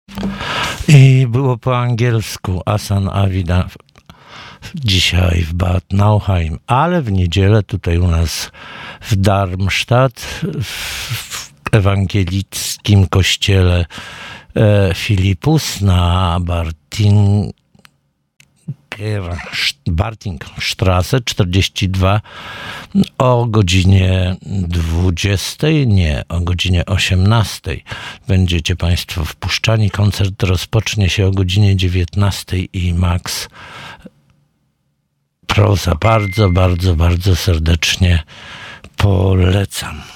I było po angielsku Asan Avida dzisiaj w Bad Nauheim, ale w niedzielę tutaj u nas w Darmstadt w ewangelickim kościele Filipus na Bartingstrasse 42 o godzinie 20, nie, o godzinie 18 będziecie Państwo wpuszczani. Koncert rozpocznie się o godzinie 19 i Max Proza bardzo serdecznie polecam.